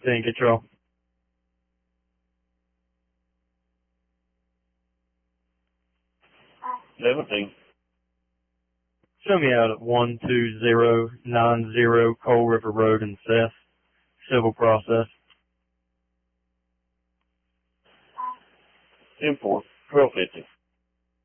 16, control. Show me out at 12090 Coal River Road in Seth. Civil process. 10-4, 1250.